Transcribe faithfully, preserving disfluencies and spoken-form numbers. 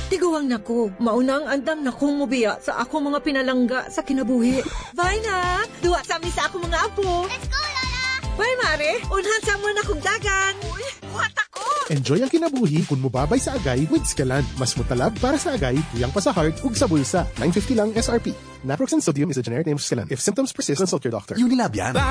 Tiguwang nako, maunang andam na kong mubiya sa ako mga pinalangga sa kinabuhi. Bye na! Duwa sa amin sa ako mga apo. Let's go, Lola! Bye, Mare! Unhan sa mo na kong dagan. Uy, buhat ako! Enjoy ang kinabuhi kung mubabay sa agay with Scalan. Mas mutalab para sa agay, tuyang pa sa heart, ug sa bulsa. nine fifty lang S R P. Naproxen sodium is a generic name of Scalan. If symptoms persist, consult your doctor. Unilab yan.